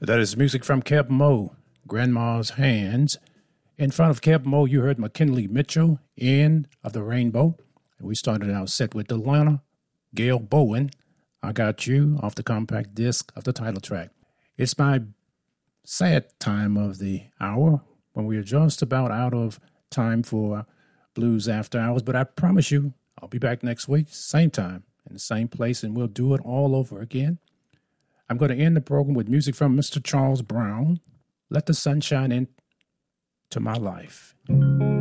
That is music from Keb Mo, Grandma's Hands. In front of Keb Mo, you heard McKinley Mitchell, End of the Rainbow. We started our set with Atlanta, Gail Bowen, I Got You, off the compact disc of the title track. It's my sad time of the hour when we are just about out of time for Blues After Hours, but I promise you I'll be back next week, same time, in the same place, and we'll do it all over again. I'm going to end the program with music from Mr. Charles Brown, Let the Sunshine Into My Life.